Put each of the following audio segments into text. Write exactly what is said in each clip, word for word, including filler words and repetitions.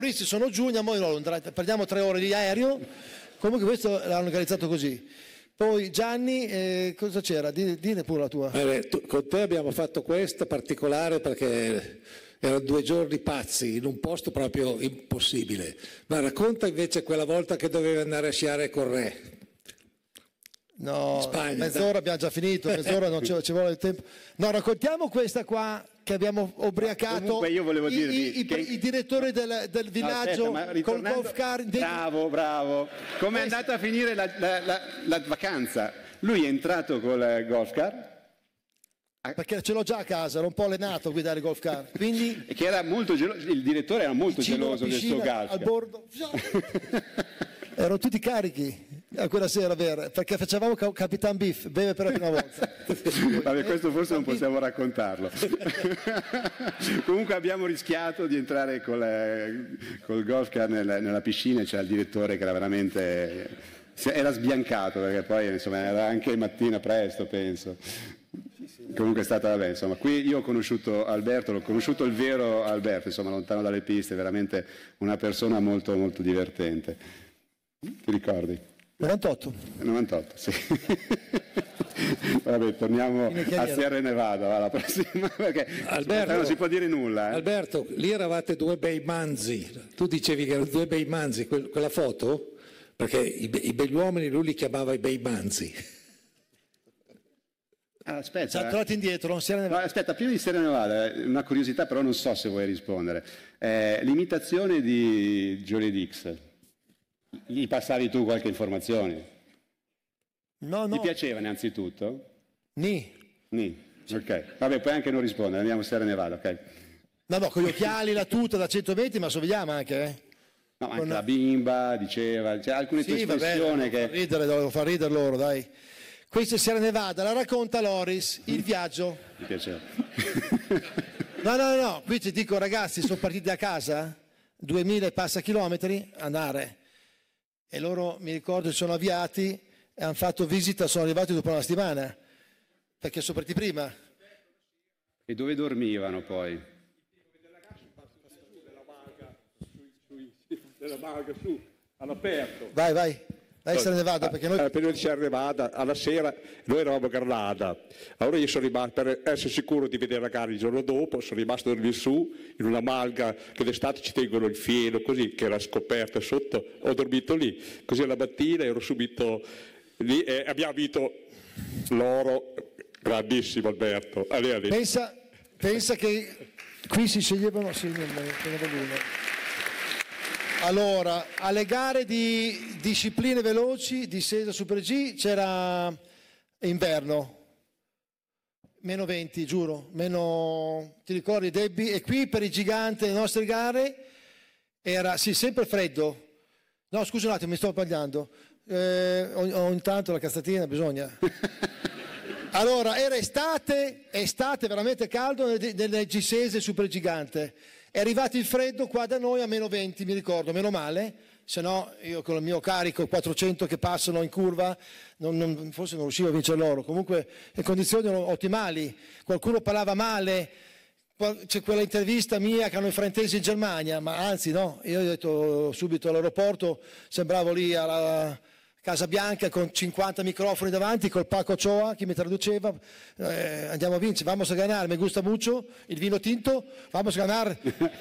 Questi sono giù, andiamo in Londra, perdiamo tre ore di aereo, comunque questo l'hanno organizzato così. Poi Gianni, eh, cosa c'era? Dine, dine pure la tua. Eh, tu, con te abbiamo fatto questa particolare perché erano due giorni pazzi in un posto proprio impossibile. Ma racconta invece quella volta che dovevi andare a sciare con Re. No, Spagna, mezz'ora dai. abbiamo già finito, mezz'ora non ci, ci vuole il tempo. No, raccontiamo questa qua che abbiamo ubriacato. Comunque io volevo I, dirvi i, i, che... i direttori del, del villaggio no, aspetta, col golf car. Bravo, bravo. Come è andata a finire la, la, la, la vacanza? Lui è entrato col golf car. Perché ce l'ho già a casa, ero un po' allenato a guidare il golf car. Quindi che era molto geloso, il direttore era molto vicino alla geloso del piscina, suo golf al bordo. Erano tutti carichi a quella sera, vera, perché facevamo Capitan Biff, beve per la prima volta. Vabbè, questo forse non possiamo raccontarlo. Comunque abbiamo rischiato di entrare col, col golf car nella, nella piscina e c'era il direttore che era veramente... era sbiancato, perché poi insomma era anche mattina presto, penso. Comunque è stata, vabbè, insomma, qui io ho conosciuto Alberto, l'ho conosciuto il vero Alberto, insomma, lontano dalle piste, veramente una persona molto molto divertente. Ti ricordi? novantotto. novantotto, sì. Vabbè, torniamo a Sierra Nevada, va, la prossima, perché Alberto, non si può dire nulla. Eh? Alberto, lì eravate due bei manzi, tu dicevi che erano due bei manzi, que- quella foto? Perché i, be- i begli uomini lui li chiamava i bei manzi. Ah, aspetta, Siamo tornati indietro, non si era no, aspetta, prima di Sierra Nevada, una curiosità, però non so se vuoi rispondere. Eh, l'imitazione di Johnny Dix, gli passavi tu qualche informazione? No, no. Ti piaceva innanzitutto? Ni. Ni. Ok, vabbè, puoi anche non rispondere, andiamo a Sierra Nevada, ok? No, no, con gli occhiali, la tuta da centoventi, ma somigliava anche, eh? No, anche con... la bimba, diceva, c'è alcune sì, tue espressioni che... Fa ridere, devo far ridere loro, dai. Questa è Sierra Nevada, la racconta Loris, il viaggio. Mi piaceva. No, no, no, qui ti dico ragazzi, sono partiti da casa, duemila e passa chilometri, andare. E loro, mi ricordo, si sono avviati e hanno fatto visita, sono arrivati dopo una settimana, perché sono partiti prima. E dove dormivano poi? Della Malga su, all'aperto. Vai, vai. Dai, se ne vada, perché noi... Alla periodo di Sierra Nevada, alla sera, noi eravamo a Granada. Allora io sono rimasto, per essere sicuro di vedere la gara il giorno dopo, sono rimasto a dormire su, in una malga che d'estate ci tengono il fieno, così, che era scoperta sotto, ho dormito lì. Così alla mattina ero subito lì e abbiamo vinto l'oro, grandissimo Alberto. Allì, allì. Pensa, pensa che qui si sceglievano... Sì, non me, allora, alle gare di discipline veloci, discesa Super G, c'era inverno, meno venti, giuro, meno, ti ricordi Debbie? E qui per i giganti, le nostre gare, era, sì, sempre freddo. No, scusa un attimo, mi sto sbagliando. Eh, ogni tanto la cazzatina bisogna... Allora, era estate, estate veramente caldo nelle, nelle Gisese Super Gigante. È arrivato il freddo qua da noi a meno venti, mi ricordo, meno male, se no io con il mio carico quattrocento che passano in curva, non, non, forse non riuscivo a vincere loro. Comunque le condizioni erano ottimali, qualcuno parlava male, c'è quella intervista mia che hanno i fraintesi in Germania, ma anzi no, io ho detto subito all'aeroporto, sembravo lì alla... Casa Bianca con cinquanta microfoni davanti, col Paco Ochoa che mi traduceva, eh, andiamo a vincere, vamos a ganar, me gusta mucho, il vino tinto, vamos a ganar.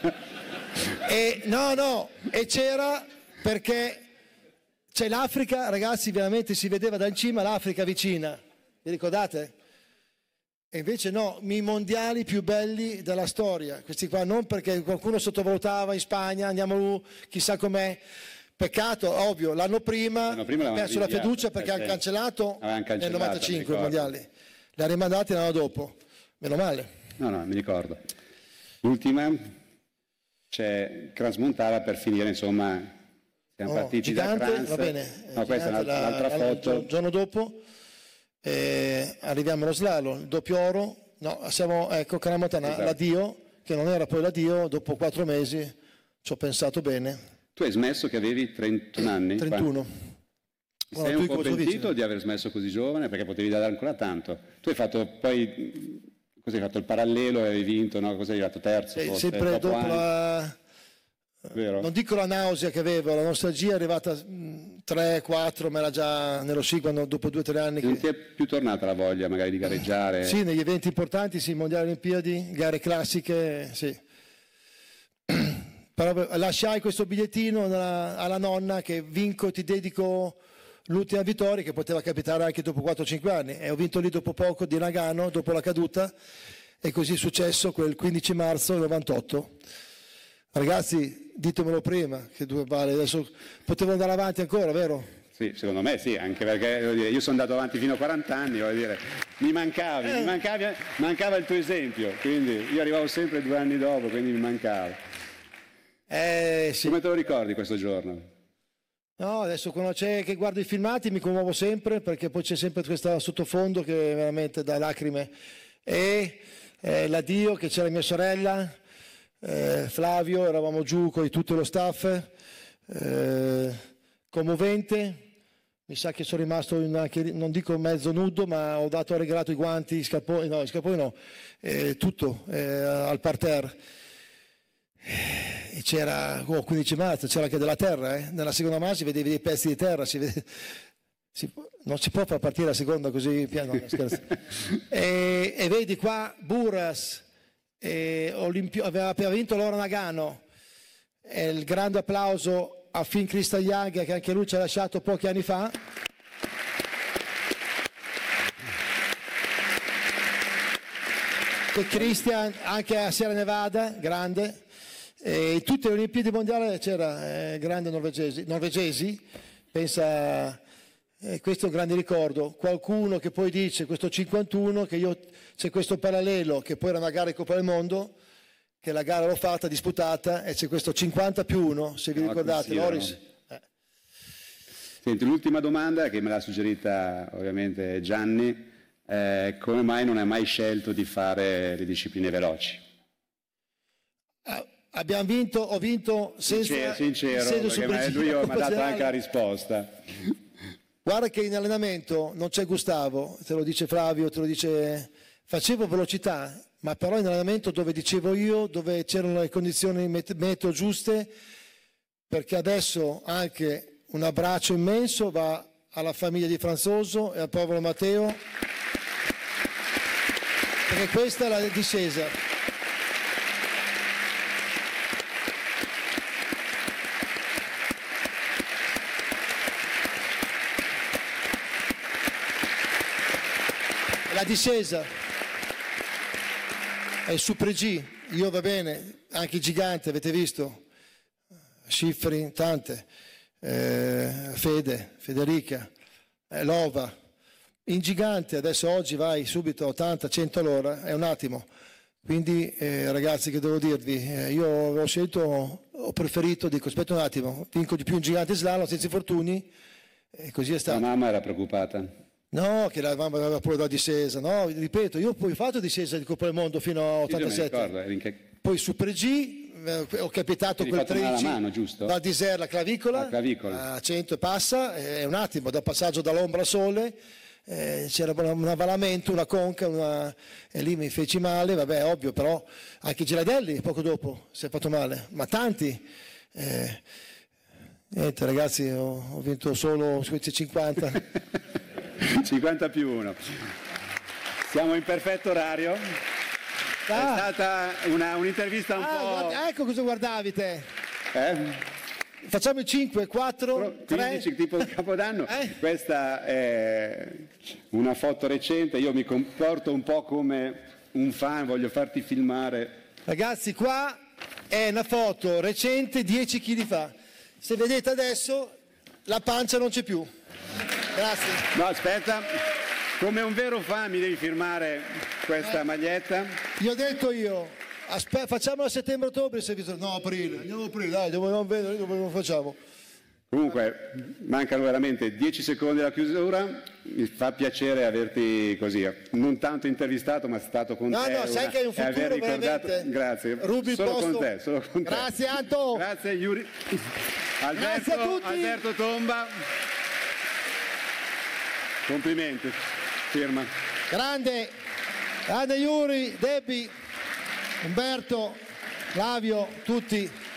E no, no, e c'era perché c'è l'Africa, ragazzi, veramente si vedeva da in cima l'Africa vicina, vi ricordate? E invece no, i mondiali più belli della storia, questi qua non perché qualcuno sottovalutava in Spagna, andiamo chissà com'è. Peccato, ovvio, l'anno prima, l'anno prima ha perso la fiducia perché hanno cancellato nel novantacinque i mondiali. Li ha rimandati l'anno dopo, meno male. No, no, mi ricordo. L'ultima, c'è Crans-Montana per finire, insomma, siamo oh, partiti gigante, da Crans. va bene. No, questa è un'altra la, foto. Il giorno dopo eh, arriviamo allo slalom, il doppio oro, no, siamo, ecco, Crans-Montana, esatto. L'addio, che non era poi l'addio, dopo quattro mesi ci ho pensato bene. Tu hai smesso che avevi trentuno anni? trentuno. Sei allora, un po' pentito di aver smesso così giovane perché potevi dare ancora tanto. Tu hai fatto poi, cosa hai fatto? Il parallelo e hai vinto, no? Cosa hai fatto? Terzo? Eh, forse, sempre dopo la, Vero. Non dico la nausea che avevo, la nostalgia è arrivata tre, quattro, ma era già nello sci quando dopo due o tre anni. Non Che... ti è più tornata la voglia magari di gareggiare? Sì, negli eventi importanti, sì, mondiali Olimpiadi, gare classiche, sì. Però lasciai questo bigliettino alla, alla nonna che vinco e ti dedico l'ultima vittoria, che poteva capitare anche dopo quattro o cinque anni, e ho vinto lì dopo poco di Nagano, dopo la caduta, e così è successo quel quindici marzo novantotto. Ragazzi, ditemelo prima, che due vale, adesso potevo andare avanti ancora, vero? Sì, secondo me sì, anche perché voglio dire, io sono andato avanti fino a quaranta anni, voglio dire, mi mancavi, Eh. mi mancavi, mancava il tuo esempio, quindi io arrivavo sempre due anni dopo, quindi mi mancava. Eh sì. Come te lo ricordi questo giorno? No, adesso quando c'è che guardo i filmati mi commuovo sempre, perché poi c'è sempre questo sottofondo che è veramente da lacrime. E eh, l'addio che c'era mia sorella, eh, Flavio, eravamo giù con tutto lo staff, eh, commovente. Mi sa che sono rimasto in anche, non dico mezzo nudo, ma ho dato, ho regalato i guanti, i scarponi, no, i scarponi no, eh, tutto eh, al parterre. E c'era, oh, quindici marzo, c'era anche della terra, eh? Nella seconda manche si vedevi dei pezzi di terra, si vede, si, non si può far partire la seconda così piano, no, scherzo. e, e vedi qua Buras, e Olimpio, aveva appena vinto l'oro Nagano, e il grande applauso a Finn Kristajaga che anche lui ci ha lasciato pochi anni fa. E Christian anche a Sierra Nevada, grande. E in tutte le Olimpiadi mondiali c'era eh, grandi norvegesi, norvegesi, pensa, eh, questo è un grande ricordo. Qualcuno che poi dice, questo cinquantuno, che io c'è questo parallelo, che poi era una gara di Coppa del Mondo, che la gara l'ho fatta, disputata, e c'è questo cinquanta più uno, se vi No, ricordate, Loris. Eh. Senti, l'ultima domanda che me l'ha suggerita ovviamente Gianni, eh, come mai non hai mai scelto di fare le discipline veloci? Ah, abbiamo vinto, ho vinto senza Sincero, sincero perché ma lui mi ha dato anche la risposta. Guarda che in allenamento non c'è Gustavo, te lo dice Flavio, te lo dice... Facevo velocità, ma però in allenamento dove dicevo io, dove c'erano le condizioni meteo giuste, perché adesso anche un abbraccio immenso va alla famiglia di Franzoso e al povero Matteo, perché questa è la discesa. La discesa è il Super G, io va bene, anche i giganti avete visto, Schifrin, tante, eh, Fede, Federica, eh, Lova, in gigante adesso oggi vai subito a ottanta cento all'ora, è un attimo, quindi eh, ragazzi che devo dirvi, eh, io ho scelto, ho preferito, dico aspetta un attimo, vinco di più in gigante slalom senza infortuni e così è stato. La mamma era preoccupata? No, che la mamma aveva pure la discesa, no, ripeto, io poi ho fatto discesa di Coppa del Mondo fino a ottantasette, sì, ricordo, che... poi Super G, eh, ho capitato quel tredici, alla mano, giusto? Val d'Isère la clavicola, la clavicola, a cento e passa, è un attimo, da passaggio dall'ombra al sole, eh, c'era un avvalamento, una conca, una... e lì mi feci male, vabbè, ovvio, però anche Girardelli poco dopo si è fatto male, ma tanti. Eh, niente ragazzi, ho, ho vinto solo questi cinquanta. cinquanta più uno. Siamo in perfetto orario. Ah. È stata una, un'intervista un ah, po'... Guarda, ecco cosa guardavi te. Eh? Facciamo il cinque, quattro, tre... tipo il Capodanno. Eh? Questa è una foto recente, io mi comporto un po' come un fan, voglio farti filmare. Ragazzi, qua è una foto recente, dieci chili fa. Se vedete adesso, la pancia non c'è più. Grazie. No, aspetta, come un vero fan mi devi firmare questa eh, maglietta. Gli ho detto io, aspetta, facciamo a settembre-ottobre, se vi... no aprile, andiamo a aprile, dai, dove non vedo, dove lo facciamo. Comunque, mancano veramente dieci secondi alla chiusura, mi fa piacere averti così, non tanto intervistato, ma stato con no, te. No, no, sai che hai un futuro aver ricordato... veramente. Grazie, Rubi solo posto. con te, solo con te. Grazie Anto. Grazie Yuri. Alberto, Grazie a tutti. Alberto Tomba. Complimenti, firma. Grande, grande Yuri, Debbie, Umberto, Flavio, tutti.